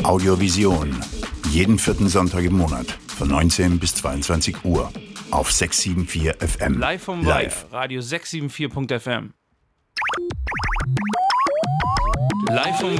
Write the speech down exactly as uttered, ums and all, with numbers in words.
Audiovision. Jeden vierten Sonntag im Monat von neunzehn bis zweiundzwanzig Uhr auf sechs sieben vier F M. Live vom Live. Radio sechs sieben vier Punkt F M. Live vom